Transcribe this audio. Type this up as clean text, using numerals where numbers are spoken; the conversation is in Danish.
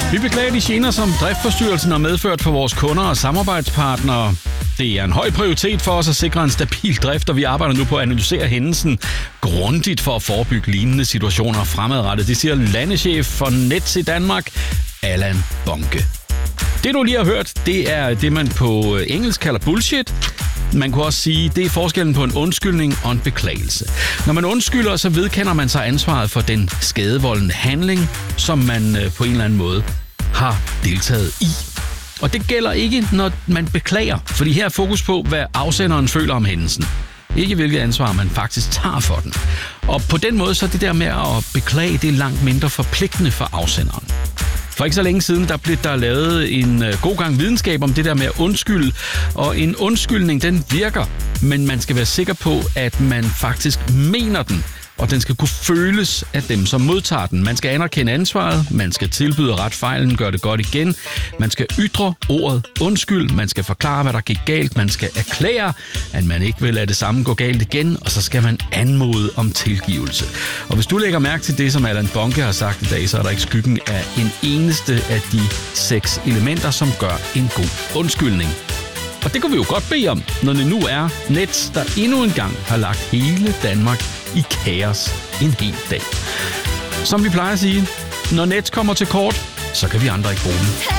Vi beklager de gener, som driftsforstyrrelsen har medført for vores kunder og samarbejdspartnere. Det er en høj prioritet for os at sikre en stabil drift, og vi arbejder nu på at analysere hændelsen grundigt for at forebygge lignende situationer fremadrettet. Det siger landeschef for Nets i Danmark, Allan Bonke. Det du lige har hørt, det er det, man på engelsk kalder bullshit. Man kunne også sige, det er forskellen på en undskyldning og en beklagelse. Når man undskylder, så vedkender man sig ansvaret for den skadevoldende handling, som man på en eller anden måde har deltaget i. Og det gælder ikke, når man beklager, fordi her er fokus på, hvad afsenderen føler om hændelsen. Ikke hvilket ansvar man faktisk tager for den. Og på den måde, så er det der med at beklage, det er langt mindre forpligtende for afsenderen. For ikke så længe siden, der blev der lavet en god gang videnskab om det der med at undskylde. Og en undskyldning, den virker, men man skal være sikker på, at man faktisk mener den. Og den skal kunne føles af dem, som modtager den. Man skal anerkende ansvaret, man skal tilbyde ret fejlen, gøre det godt igen. Man skal ytre ordet undskyld, man skal forklare, hvad der gik galt. Man skal erklære, at man ikke vil lade det samme gå galt igen, og så skal man anmode om tilgivelse. Og hvis du lægger mærke til det, som Allan Bonke har sagt i dag, så er der ikke skyggen af en eneste af de 6 elementer, som gør en god undskyldning. Og det kunne vi jo godt bede om, når det nu er Nets, der endnu en gang har lagt hele Danmark i kaos en hel dag. Som vi plejer at sige, når Nets kommer til kort, så kan vi andre ikke bruge den.